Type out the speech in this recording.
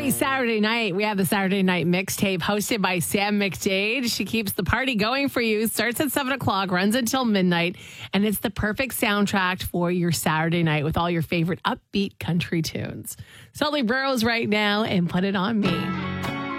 Every Saturday night, we have the Saturday Night Mixtape hosted by Sam McDade. She keeps the party going for you. Starts at 7 o'clock, runs until midnight, and it's the perfect soundtrack for your Saturday night with all your favorite upbeat country tunes. Sully Burrows right now and Put It On Me.